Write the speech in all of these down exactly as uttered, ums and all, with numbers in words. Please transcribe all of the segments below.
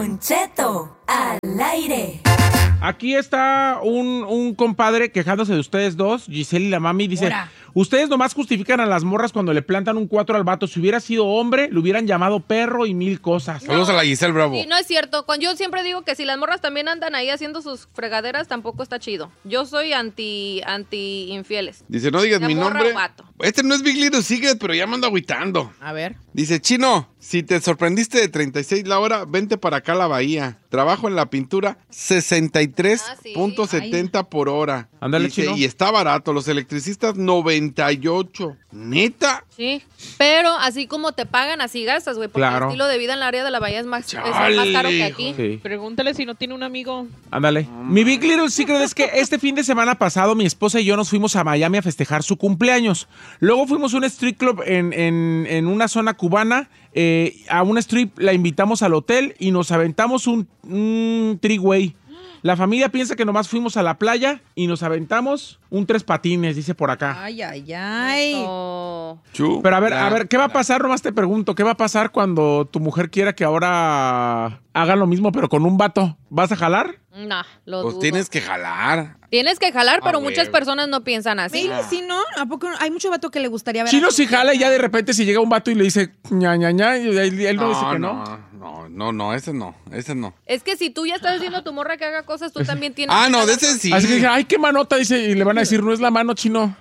Don Cheto al aire. Aquí está un, un compadre quejándose de ustedes dos, Giselle y la mami. Dice, Ora. ustedes nomás justifican a las morras cuando le plantan un cuatro al vato. Si hubiera sido hombre, le hubieran llamado perro y mil cosas. No. Saludos a la Giselle Bravo. Sí, no es cierto. Yo siempre digo que si las morras también andan ahí haciendo sus fregaderas, tampoco está chido. Yo soy anti, anti infieles. Dice, no digas la mi nombre. Vato. Este no es Big Little Secret, pero ya me ando agüitando. A ver. Dice, Chino, si te sorprendiste de treinta y seis la hora, vente para acá a la bahía. Trabajo en la pintura, sesenta y tres punto setenta ah, sí. por hora. Ándale, Dice, Chino. y está barato. Los electricistas, noventa y ocho. ¿Neta? Sí, pero así como te pagan, así gastas, güey. Porque claro. el estilo de vida en el área de la bahía es más, es más caro que aquí. Sí. Pregúntale si no tiene un amigo. Ándale. Mm. Mi Big Little Secret es que este fin de semana pasado mi esposa y yo nos fuimos a Miami a festejar su cumpleaños. Luego fuimos a un street club en, en, en una zona cubana. Eh, a un strip la invitamos al hotel y nos aventamos un, un three-way. La familia piensa que nomás fuimos a la playa y nos aventamos un tres patines, dice por acá. Ay, ay, ay. Oh. Pero a ver, a ver, ¿qué va a pasar? Nomás te pregunto, ¿qué va a pasar cuando tu mujer quiera que ahora hagan lo mismo pero con un vato? ¿Vas a jalar? No, lo Pues dudo. tienes que jalar. Tienes que jalar, pero ah, muchas güey. personas no piensan así. Maybe sí, ¿no? ¿A poco hay mucho vato que le gustaría ver? Chino sí jala y ya de repente si llega un vato y le dice ña, ña, ña, y él, él no, no dice que no. No, no, no, no, ese no, ese no. Es que si tú ya estás diciendo a tu morra que haga cosas, tú también tienes Ah, que no, de jalar. ese sí. Así que dije, ay, qué manota, dice, y le van a decir, no es la mano, Chino.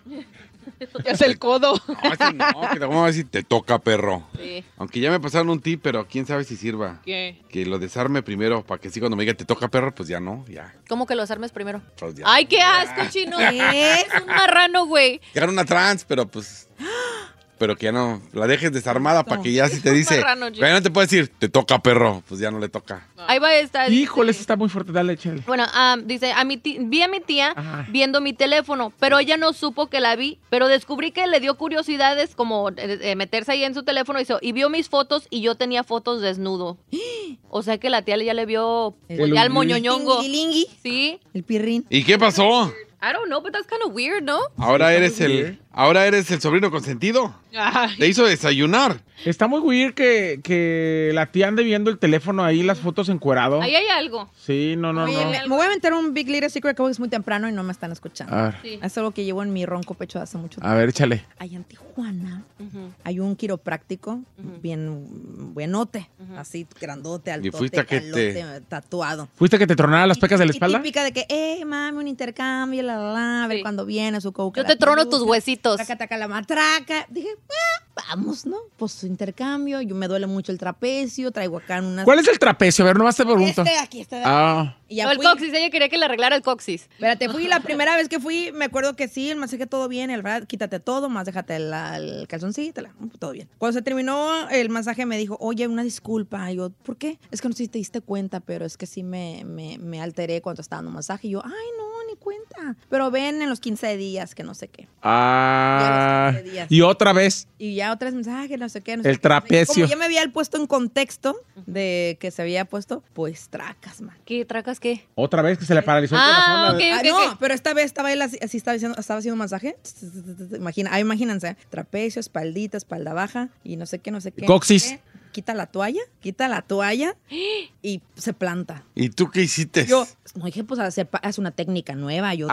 Es el codo. No, ese no, que te vamos a decir, te toca, perro. Sí. Aunque ya me pasaron un tip, pero quién sabe si sirva. ¿Qué? Que lo desarme primero, para que sí cuando me diga te toca, perro, pues ya no, ya. ¿Cómo que los armes primero? Pues ya. Ay, qué asco, Chino. Es un marrano, güey. Llegar una trans, pero pues... Pero que ya no la dejes desarmada para que ya si te dice... marrano, ya no te puede decir, te toca, perro, pues ya no le toca. Ahí va esta. Híjole, ese está muy fuerte, dale, échale. Bueno, um, dice, a mi ti- vi a mi tía Ajá. viendo mi teléfono, pero ella no supo que la vi, pero descubrí que le dio curiosidades como eh, eh, meterse ahí en su teléfono y, hizo, y vio mis fotos y yo tenía fotos desnudo. O sea que la tía ya le vio El pues, ya el ungui. moñoñongo. Lingui. Sí. El pirrín. ¿Y qué pasó? I don't know, but that's kind of weird, ¿no? Ahora eres el... Ahora eres el sobrino consentido. Ay. Te hizo desayunar. Está muy weird que, que la tía ande viendo el teléfono ahí, las fotos encuerado. Ahí hay algo. Sí, no, no, Oye, no. me, me voy a aventar un Big Little Secret, que es muy temprano y no me están escuchando. A ver, Sí. Es algo que llevo en mi ronco pecho hace mucho tiempo. a ver, échale. Allá en Tijuana Ujú. hay un quiropráctico Ujú. bien buenote, así grandote, altote, fuiste a que calote, te- tatuado. ¿Fuiste que te tronaran las pecas de la Y espalda? típica de que, eh, mami, un intercambio, la, la, la, a ver Sí. cuándo viene su coca. Yo te trono tus huesitos. Taca, taca, la matraca. Dije, ah, vamos, ¿no? Pues intercambio, yo me duele mucho el trapecio, traigo acá unas... ¿Cuál es el trapecio? A ver, nomás te pregunto. Este, aquí está. Ah, Y ya No, el fui. coxis, ella quería que le arreglara el coxis. Espérate, fui la primera vez que fui, me acuerdo que sí, el masaje todo bien, el verdad, quítate todo, más déjate la- el calzoncito, la- todo bien. Cuando se terminó el masaje me dijo, oye, una disculpa. Y yo, ¿por qué? Es que no sé si te diste cuenta, pero es que sí me, me, me alteré cuando estaba dando masaje. Y yo, ay, no, ni cuenta. Pero ven en los quince días, que no sé qué. ah. Ya los quince días. Y otra vez. Y ya otras mensajes, no sé qué. No sé El qué. trapecio. Como ya me había puesto en contexto de que se había puesto, pues tracas, man. ¿Qué tracas qué? Otra vez que se le paralizó el Ah, corazón. ok. Ah, ok, no, ok. pero esta vez estaba él así, así estaba, haciendo, estaba haciendo un masaje. Imagina, ah, imagínense, trapecio, espaldita, espalda baja y no sé qué, no sé qué. Coxis. no sé qué. Quita la toalla, quita la toalla y se planta. ¿Y tú qué hiciste? Yo, no dije, pues hacer, pa- haz una técnica nueva. Yo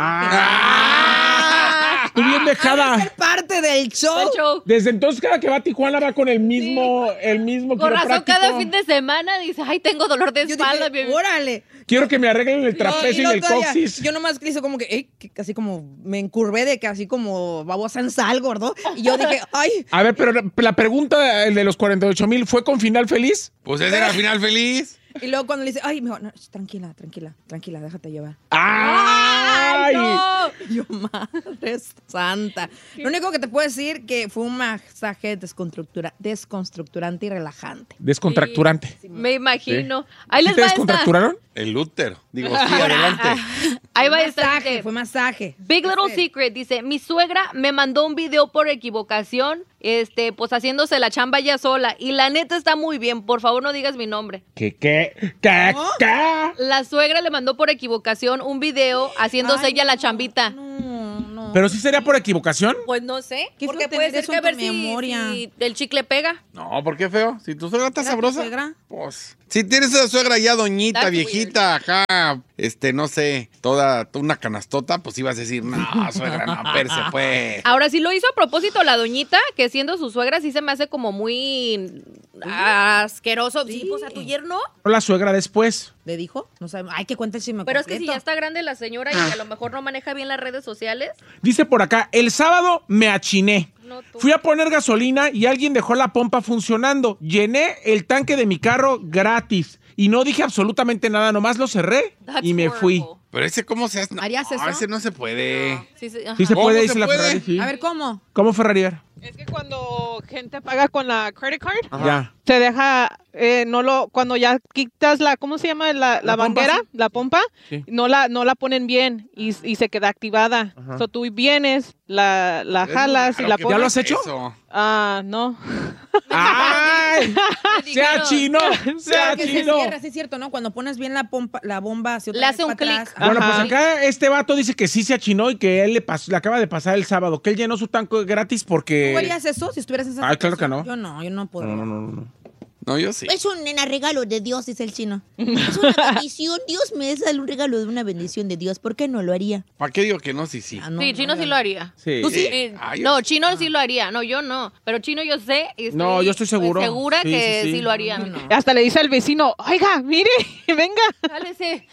Ah. Tú bien dije, dejada. "Ah, es parte del show. El show. Desde entonces cada que va a Tijuana va con el mismo, el mismo Con razón, quiropráctico. cada fin de semana dice, ay, tengo dolor de Yo espalda. dije, bien". órale. Quiero que me arreglen el trapecio No, y, el luego todavía, coxis. Yo nomás hice como que, eh, que así como me encurvé de que así como babosa en sal, gordo. Y yo dije, ay, A ver, pero la pregunta el de los cuarenta y ocho mil, ¿fue con final feliz? Pues ese era el final feliz. y luego cuando le dice, ay, me dijo, no, sh, tranquila, tranquila, tranquila, déjate llevar. ¡Ay! ¡No! Y yo, madre santa. Lo único que te puedo decir que fue un masaje desconstructura, desconstructurante y relajante. Descontracturante. Me imagino. Ahí ¿Sí les te va esta. descontracturaron? El útero. Digo, sí, adelante. Ahí va Fue esta. masaje, dice, fue masaje. Big Little Este, Secret dice, mi suegra me mandó un video por equivocación, este, pues haciéndose la chamba ella sola. Y la neta está muy bien. Por favor, no digas mi nombre. ¿Qué, qué, qué, ¿No? qué? La suegra le mandó por equivocación un video haciéndose Ay, ella la no, chambita. No, no. ¿Pero sí sería por equivocación? Pues no sé. Qué Porque feo puede tener ser eso que a en ver tu si, memoria. si el chicle pega. No, ¿por qué feo? Si tu suegra está ¿Era tu sabrosa, suegra? pues Si tienes una suegra ya doñita, That's viejita, acá, este, no sé, toda una canastota, pues ibas a decir, no, suegra, no, perse, pues. Ahora, si lo hizo a propósito la doñita, que siendo su suegra sí se me hace como muy asqueroso. Sí, pues a tu yerno. La suegra después. ¿Le dijo? No sabemos. Ay, que cuente el chisme Pero es que si completo. ya está grande la señora y a lo mejor no maneja bien las redes sociales. Dice por acá, el sábado me achiné. No, tú. Fui a poner gasolina y alguien dejó la pompa funcionando. Llené el tanque de mi carro gratis. Y no dije absolutamente nada, nomás lo cerré That's y me fui. horrible. Pero ese, ¿cómo se hace? No, ¿Harías eso? ese no se puede. Sí, sí, ajá. Sí se ¿Cómo puede, se dice la puede? Ferrari, sí. A ver, ¿cómo? ¿Cómo Ferrari? A ver. Es que cuando gente paga con la credit card, Ajá. Ya. se deja, eh, no lo, cuando ya quitas la, ¿cómo se llama? La, la, La pompa, manguera, sí. la pompa, Sí. no la, no la ponen bien y, y se queda activada. Ajá. So tú vienes, la, la Es muy jalas y raro la que pones. ¿Ya lo has hecho? eso. Ah, no. ¡Ay! Me ¡Se dijeron. achinó! ¡Se Que se achinó! cierra, sí es cierto, ¿no? Cuando pones bien la, pompa, la bomba hacia otra Le vez hace un para clic. atrás. Bueno, pues Ajá. acá este vato dice que sí se achinó y que él le, pasó, le acaba de pasar el sábado, que él llenó su tanque gratis porque... ¿Tú harías eso si estuvieras en esa Ay, claro que situación? no. Yo no, yo no puedo. No, no, no, no. No, yo sí. Es un nena, regalo de Dios, dice el chino. Es una bendición. Dios me da un regalo de una bendición de Dios. ¿Por qué no lo haría? ¿Para qué digo que no? Sí, sí. Ah, no, Sí, no, Chino yo sí no. lo haría. Sí. ¿Tú sí? Eh, Ah, yo no, sí. Chino sí lo haría. No, yo no. Pero Chino yo sé. y estoy, No, yo estoy seguro. pues, segura Sí, que sí, sí, sí. lo haría. No, no. Hasta le dice al vecino, oiga, mire, venga. Jálese.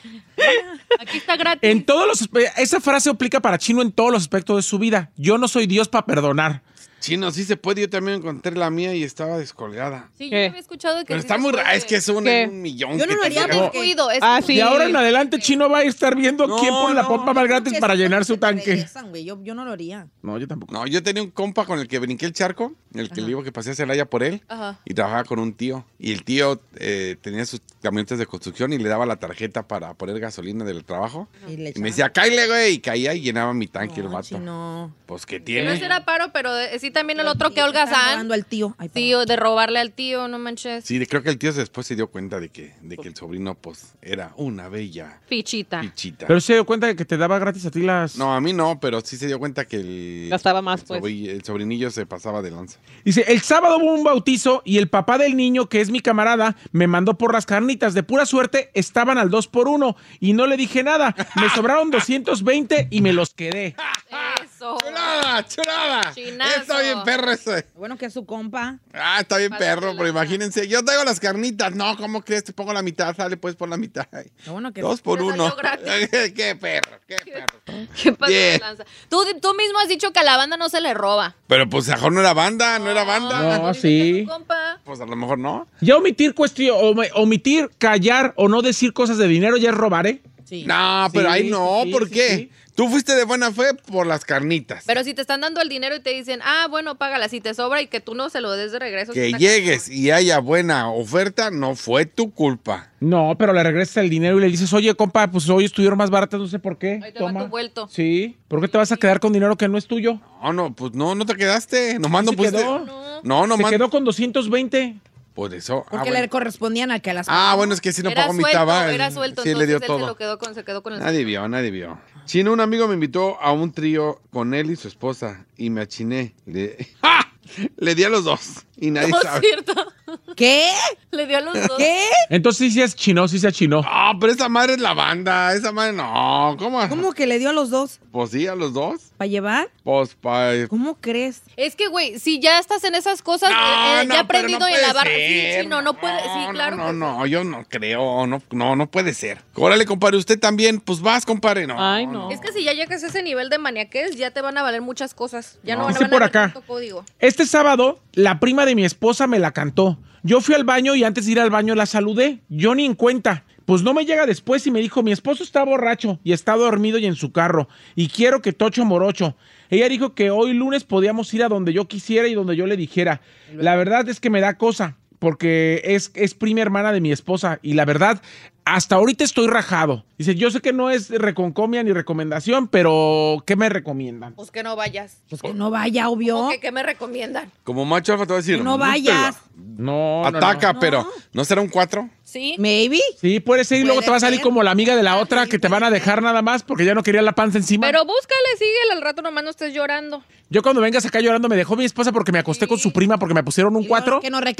Aquí está gratis. En todos los... aspe- Esa frase aplica para Chino en todos los aspectos de su vida. Yo no soy Dios para perdonar. Chino, sí se puede. Yo también encontré la mía y estaba descolgada. Sí, yo ¿Qué? había escuchado que Pero sí está se muy puede. raro. Es que es un, ¿Qué? un millón. Yo no que lo te haría llega. Es porque- descuido. Es Ah, descuido. sí. Y ahora en adelante Chino va a estar viendo No, quién pone la no. pompa más gratis Que para son llenar los su que te tanque. regresan, güey. Yo, yo no lo haría. No, yo tampoco. No, yo tenía un compa con el que brinqué el charco, el que le digo que pasé a Celaya por él, Ajá. y trabajaba con un tío. Y el tío eh, tenía sus camionetas de construcción y le daba la tarjeta para poner gasolina del trabajo. Y, le Y me echaban- decía, cáile, güey, y caía y llenaba mi tanque el No, vato. chino. Pues que No tiene. será paro, pero eh, sí también el otro que Estaban holgazán. robando al tío. Ay, Sí, perdón. o de robarle al tío, no manches. Sí, de- creo que el tío después se dio cuenta de que, de que el sobrino, pues, era una bella Pichita. pichita. Pero se dio cuenta de que te daba gratis a ti las... No, a mí no, pero sí se dio cuenta que el, Gastaba más, pues. sobri- el sobrinillo se pasaba de lanza. Dice, el sábado hubo un bautizo y el papá del niño, que es mi camarada, me mandó por las carnitas. De pura suerte, estaban al dos por uno y no le dije nada. Me sobraron doscientos veinte y me los quedé. Eso. ¡Chulada, chulada! Chinazo. Está bien perro ese. Bueno, que es su compa. Ah, está bien Pásatela. perro, pero imagínense, yo traigo las carnitas. No, ¿cómo crees? Te pongo la mitad, sale pues por la mitad. Lo bueno que Dos por Te salió uno. gratis. Qué perro, qué perro. ¿Qué pasa Bien. de lanza? Tú, tú mismo has dicho que a la banda no se le roba. Pero pues a lo mejor no era banda, no era banda. No, Dice sí. que es su compa. Pues a lo mejor no. Ya omitir cuestión, om- omitir, callar o no decir cosas de dinero ya es robar, ¿eh? Sí. No, pero Sí, ahí no, sí, ¿por sí, qué? sí. Tú fuiste de buena fe por las carnitas. Pero si te están dando el dinero y te dicen, ah, bueno, págala, si te sobra y que tú no se lo des de regreso. sí Que está llegues y haya buena oferta, no fue tu culpa. No, pero le regresas el dinero y le dices, oye, compa, pues hoy estuvieron más baratas, no sé por qué. Ahí te va Toma. tu vuelto. Sí, ¿por qué te vas a quedar con dinero que no es tuyo? No, no, pues no, no te quedaste. Nomás no ¿Se pusiste. quedó? No, No. nomás. Se quedó con doscientos veinte. Por eso. Ah, Porque bueno. le correspondían a que a las... Ah, bueno, es que si no Era pagó mi suelto, tabaco. era suelto, Sí, le entonces dio él se, todo. lo quedó con, se quedó con el Nadie vio, nadie vio. Chino, un amigo me invitó a un trío con él y su esposa y me achiné. Le, ¡Ja! Le di a los dos y nadie No es sabe. cierto. ¿Qué? Le dio a los dos. ¿Qué? Entonces sí se achinó, sí se achinó. Ah, pero esa madre es la banda, esa madre no. ¿Cómo? ¿Cómo que le dio a los dos? Pues sí, a los dos. ¿Para llevar? Pues pa... ¿Cómo crees? Es que, güey, si ya estás en esas cosas, eh, eh, no, ya pero aprendido no en puede la barra. Sí, ser. sí, no, no puede. Sí, No, claro. No, que no, sí. no, yo no creo. No, no, no puede ser. Órale, compadre, usted también. Pues vas, compadre. No, Ay, no. Es que si ya llegas a ese nivel de maniaquez, ya te van a valer muchas cosas. Ya no, No. van a Dice valer por acá. tanto código. Este sábado, la prima de mi esposa me la cantó. Yo fui al baño y antes de ir al baño la saludé. Yo ni en cuenta. Pues no me llega después y me dijo, mi esposo está borracho y está dormido y en su carro. Y quiero que tocho morocho. Ella dijo que hoy lunes podíamos ir a donde yo quisiera y donde yo le dijera. La verdad es que me da cosa, porque es, es prima hermana de mi esposa. Y la verdad, hasta ahorita estoy rajado. Dice, yo sé que no es reconcomia ni recomendación, pero ¿qué me recomiendan? Pues que no vayas. Pues que no vaya, obvio. ¿Cómo que qué me recomiendan? Como macho alfa te voy a decir. Que no vayas. No, no, no. Ataca, pero ¿no será un cuatro? Sí. Maybe. Sí, puede ser y luego Puede te va a salir ser. como la amiga de la otra que te van a dejar nada más porque ya no quería la panza encima. Pero búscale, síguele al rato, nomás no estés llorando. Yo cuando vengas acá llorando me dejó mi esposa porque me acosté con su prima porque me pusieron un Y luego cuatro. Que no reclame, ay,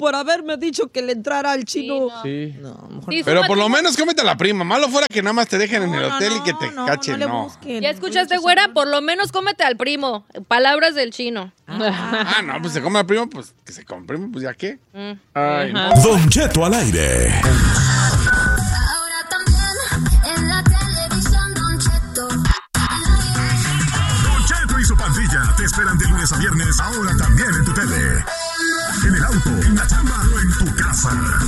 por haberme dicho que le entrara al chino. Sí. No, mejor Sí, Pero súmate- por lo menos cómete a la prima. Malo fuera que nada más te dejen en No, el no, hotel no, y que te no, cachen, le no. busquen. ¿Ya escuchaste, güera? Por lo menos cómete al primo. Palabras del chino. Ah, no, pues se come al primo, pues que se come primo, pues ya qué. Ay, no. Don Cheto al aire. Ahora también en la televisión, Don Cheto. Don Cheto y su pandilla te esperan de lunes a viernes, ahora también en tu tele. En el auto, en la chamba o en tu casa.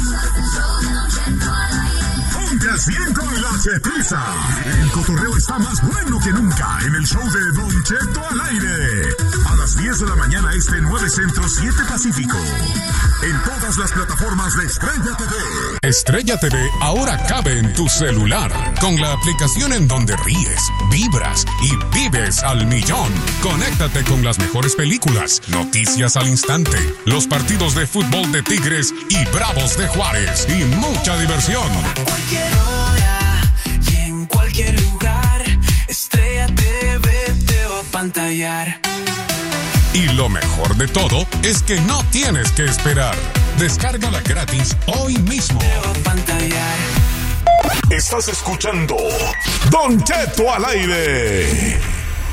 Ponte al cien con la chetiza. El cotorreo está más bueno que nunca en el show de Don Cheto al aire. A las diez de la mañana este nueve Centro, siete Pacífico. En todas las plataformas de Estrella T V. Estrella T V ahora cabe en tu celular, con la aplicación en donde ríes, vibras y vives al millón. Conéctate con las mejores películas, noticias al instante, los partidos de fútbol de Tigres y Bravos de Juárez y mucha diversión. Cualquier hora y en cualquier lugar, Estrella T V te va a pantallar. Y lo mejor de todo es que no tienes que esperar. Descárgala gratis hoy mismo. Te va a pantallar. Estás escuchando Don Cheto al aire.